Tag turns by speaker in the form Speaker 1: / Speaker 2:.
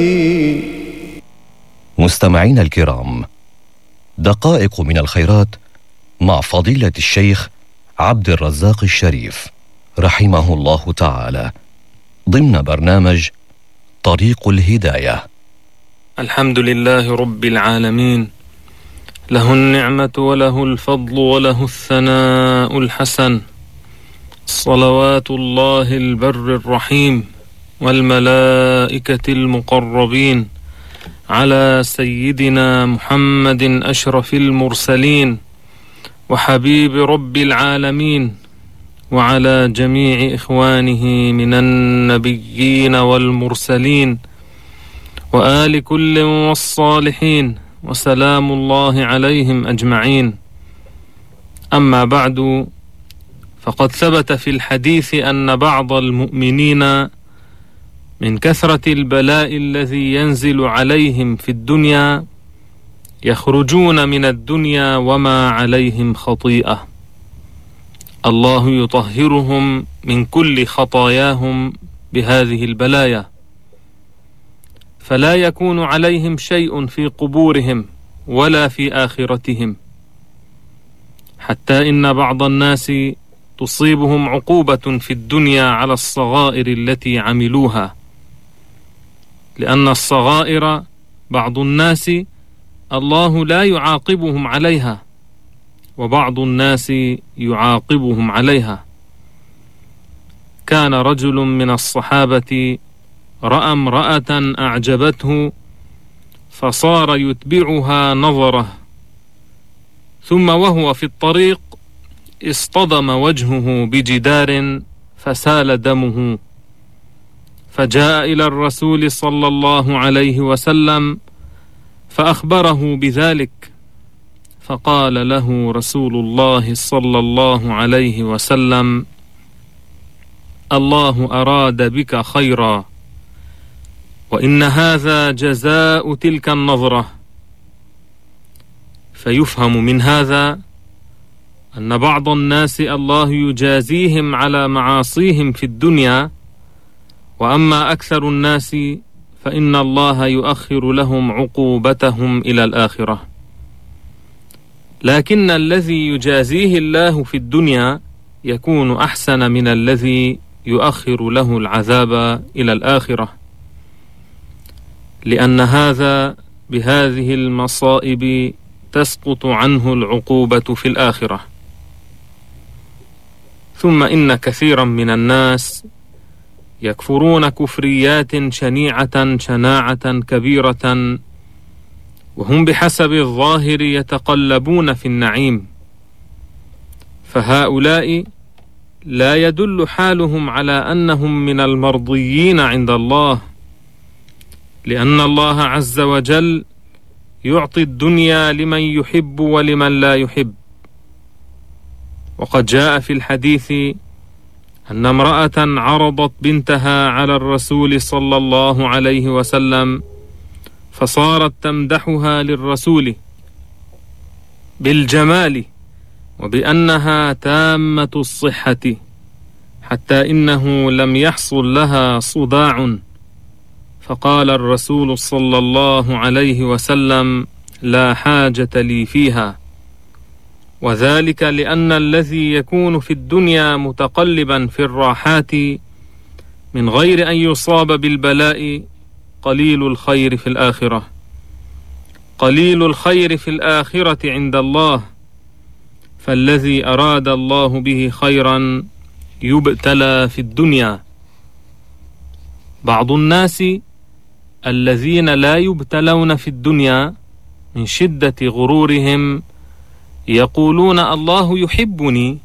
Speaker 1: مستمعينا الكرام، دقائق من الخيرات مع فضيلة الشيخ عبد الرزاق الشريف رحمه الله تعالى ضمن برنامج طريق الهداية.
Speaker 2: الحمد لله رب العالمين، له النعمة وله الفضل وله الثناء الحسن، صلوات الله البر الرحيم والملائكة المقربين على سيدنا محمد أشرف المرسلين وحبيب رب العالمين، وعلى جميع إخوانه من النبيين والمرسلين وآل كل والصالحين، وسلام الله عليهم أجمعين. أما بعد، فقد ثبت في الحديث أن بعض المؤمنين من كثرة البلاء الذي ينزل عليهم في الدنيا يخرجون من الدنيا وما عليهم خطيئة، الله يطهرهم من كل خطاياهم بهذه البلايا، فلا يكون عليهم شيء في قبورهم ولا في آخرتهم، حتى إن بعض الناس تصيبهم عقوبة في الدنيا على الصغائر التي عملوها، لأن الصغائر بعض الناس الله لا يعاقبهم عليها، وبعض الناس يعاقبهم عليها. كان رجل من الصحابة رأى امرأة أعجبته فصار يتبعها نظره، ثم وهو في الطريق اصطدم وجهه بجدار فسال دمه، فجاء إلى الرسول صلى الله عليه وسلم فأخبره بذلك، فقال له رسول الله صلى الله عليه وسلم: الله أراد بك خيرا، وإن هذا جزاء تلك النظرة. فيفهم من هذا أن بعض الناس الله يجازيهم على معاصيهم في الدنيا، وأما أكثر الناس فإن الله يؤخر لهم عقوبتهم إلى الآخرة. لكن الذي يجازيه الله في الدنيا يكون أحسن من الذي يؤخر له العذاب إلى الآخرة، لأن هذا بهذه المصائب تسقط عنه العقوبة في الآخرة. ثم إن كثيرا من الناس يكفرون كفريات شنيعة شناعة كبيرة، وهم بحسب الظاهر يتقلبون في النعيم، فهؤلاء لا يدل حالهم على أنهم من المرضيين عند الله، لأن الله عز وجل يعطي الدنيا لمن يحب ولمن لا يحب. وقد جاء في الحديث أن امرأة عرضت بنتها على الرسول صلى الله عليه وسلم، فصارت تمدحها للرسول بالجمال وبأنها تامة الصحة، حتى إنه لم يحصل لها صداع، فقال الرسول صلى الله عليه وسلم: لا حاجة لي فيها. وذلك لأن الذي يكون في الدنيا متقلبا في الراحات من غير أن يصاب بالبلاء قليل الخير في الآخرة، قليل الخير في الآخرة عند الله، فالذي أراد الله به خيرا يبتلى في الدنيا. بعض الناس الذين لا يبتلون في الدنيا من شدة غرورهم يقولون: الله يحبني